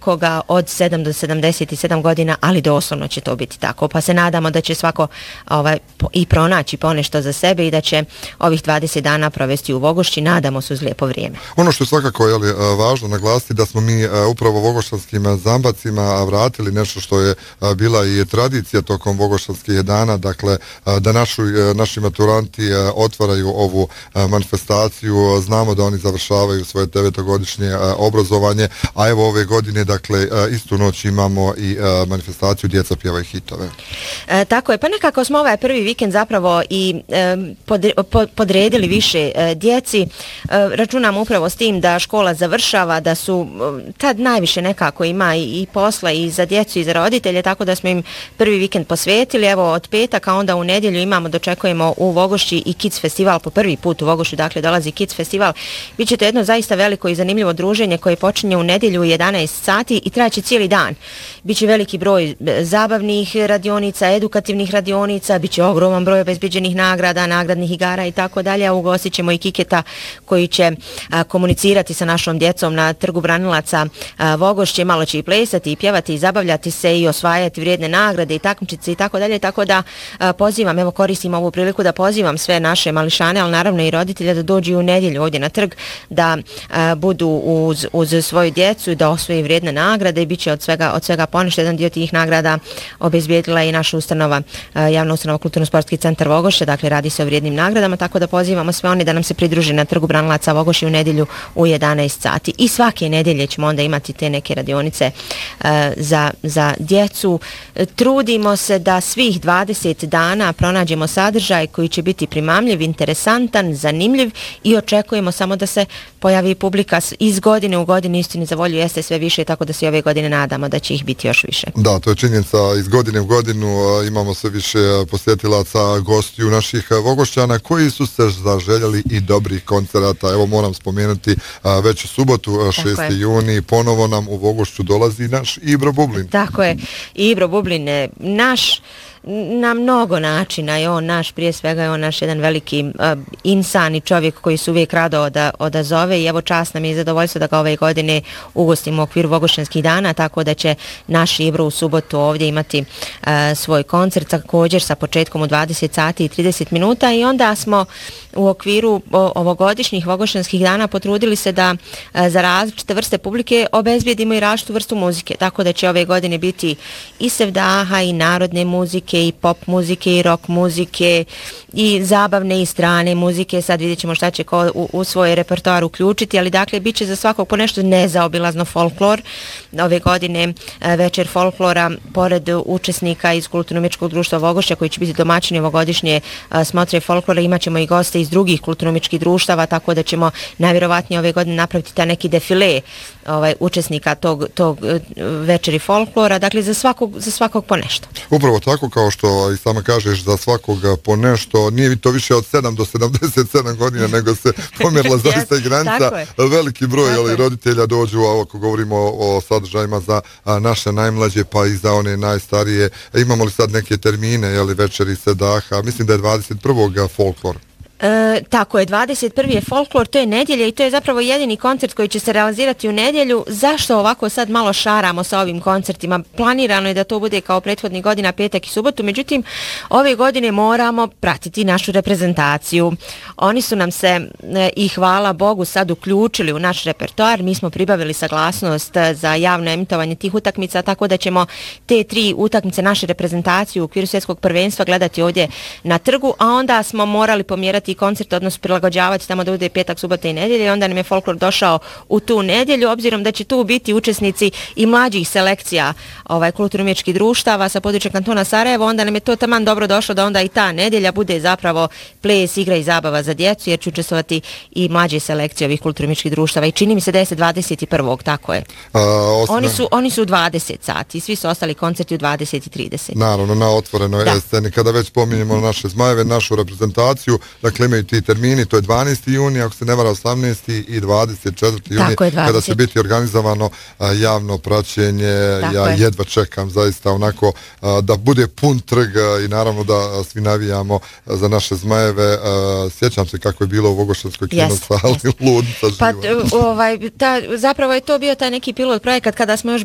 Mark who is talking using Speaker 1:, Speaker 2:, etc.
Speaker 1: svakoga od 7 do 77 godina, ali doslovno će to biti tako. Pa se nadamo da će svako i pronaći ponešto za sebe i da će ovih 20 dana provesti u Vogošći, nadamo se uz lijepo vrijeme.
Speaker 2: Ono što je svakako važno naglasiti da smo mi upravo vogošćanskim zambacima vratili nešto što je bila i tradicija tokom vogošćanskih dana, dakle da naši maturanti otvaraju ovu manifestaciju. Znamo da oni završavaju svoje 9-godišnje obrazovanje, a evo ove godine, dakle, istu noć imamo i manifestaciju Djeca pjevaju hitove.
Speaker 1: Tako je, pa nekako smo ovaj prvi vikend zapravo i podredili više djeci. Računamo upravo s tim da škola završava, da su tad najviše nekako ima i posla i za djecu i za roditelje, tako da smo im prvi vikend posvetili. Evo od petaka, onda u nedjelju dočekujemo u Vogošći i Kids festival po prvi put u Vogošću, dakle dolazi Kids festival. Biće to jedno zaista veliko i zanimljivo druženje koje počinje u nedjelju u 11 sati i trajaće cijeli dan. Biće veliki broj zabavnih radionica, edukativnih radionica, biće ogroman broj obezbeđenih nagrada, nagradnih igara i tako dalje. Ugostit ćemo i Kiketa koji će komunicirati sa našom djecom na Trgu branilaca Vogošće, malo će i plesati i pjevati i zabavljati se i osvajati vrijedne nagrade i takmičice i tako dalje. Tako da pozivam, evo koristim ovu priliku da pozivam sve naše mališane, ali naravno i roditelja da dođu u nedjelju ovdje na trg, da budu uz svoju djecu, da osvoji vrijedne nagrade i bit će od svega ponešto. Jedan dio tih nagrada obezbijedila i naša ustanova, javna ustanova Kulturno-sportski centar Vogošće, dakle radi se o vrijednim nagradama, tako da pozivamo sve one da nam se pridruže na Trgu branilaca Vogošće u nedjelju u 11 sati. I svake nedjelje ćemo onda imati te neke radionice za djecu. Trudimo se da svih 20 dana pronađemo sadržaj koji će biti primamljiv, interesantan, zanimljiv i očekujemo samo da se pojavi publika iz godine u godinu. Istini za volju jeste sve više, tako da se i ove godine nadamo da će ih biti još više.
Speaker 2: Da, to je činjenica, iz godine u godinu imamo sve više posjetilaca, gostiju naših Vogošćana koji su se zaželjeli i dobrih koncerata. Evo moram spomenuti već u subotu, 6. juni, ponovo nam u Vogošću dolazi naš Ibro Bublin.
Speaker 1: Tako je, Ibro Bublin je naš na mnogo načina je on naš, prije svega je on naš jedan veliki insan i čovjek koji se uvijek rado odazove i evo čast nam je zadovoljstvo da ga ove godine ugostimo u okviru Vogošćanskih dana, tako da će naš Ibro u subotu ovdje imati svoj koncert također sa početkom u 20 sati i 30 minuta i onda smo u okviru ovogodišnjih Vogošćanskih dana potrudili se da za različite vrste publike obezbijedimo i različitu vrstu muzike, tako da će ove godine biti i sevdaha i narodne muzike i pop muzike i rock muzike i zabavne i strane muzike. Sad vidjet ćemo šta će ko u svoj repertoar uključiti, ali dakle bit će za svakog po nešto nezaobilazno folklor. Ove godine večer folklora, pored učesnika iz Kulturno-umjetničkog društva Vogošća koji će biti domaćini ovogodišnje smotre folklora, imat ćemo i goste iz drugih kulturno-umjetničkih društava, tako da ćemo najvjerovatnije ove godine napraviti ta neki defile učesnika tog večeri folklora, dakle za svakog po nešto.
Speaker 2: Upravo tako, kao što i sama kažeš, za svakog po nešto, nije to više od 7 do 77 godina, nego se pomjerla zaista i granica. Veliki broj roditelja dođu, ako govorimo o sadržajima za naše najmlađe, pa i za one najstarije. Imamo li sad neke termine, večeri sevdaha, mislim da je 21. folklor.
Speaker 1: Tako je, 21. je folklor, to je nedjelja i to je zapravo jedini koncert koji će se realizirati u nedjelju. Zašto ovako sad malo šaramo sa ovim koncertima? Planirano je da to bude kao prethodnih godina petak i subotu, međutim ove godine moramo pratiti našu reprezentaciju. Oni su nam se i hvala Bogu sad uključili u naš repertoar, mi smo pribavili saglasnost za javno emitovanje tih utakmica, tako da ćemo te 3 utakmice naše reprezentacije u okviru svjetskog prvenstva gledati ovdje na trgu, a onda smo morali pomjerati i koncert, odnosno prilagođavati tamo da bude petak, subota i nedjelja i onda nam je folklor došao u tu nedjelju, obzirom da će tu biti učesnici i mlađih selekcija kulturno-umjetničkih društava sa područja kantona Sarajevo, onda nam je to taman dobro došlo da onda i ta nedjelja bude zapravo ples, igra i zabava za djecu, jer će učestvovati i mlađe selekcije ovih kulturno-umjetničkih društava i čini mi se da je 21. tako je. Oni su u 20 sati, svi su ostali koncerti u 20 i 30.
Speaker 2: Naravno, na otvorenoj sceni. Kada već spominjemo naše Zmajeve, našu reprezentaciju, dakle imaju ti termini, to je 12. juni, ako se ne vara 18. i 24. juni, kada će biti organizovano javno praćenje. Ja jedva čekam zaista onako da bude pun trg i naravno da svi navijamo za naše Zmajeve. Sjećam se kako je bilo u Vogošćanskoj kinosali, ludnica živa.
Speaker 1: Zapravo je to bio taj neki pilot projekat kada smo još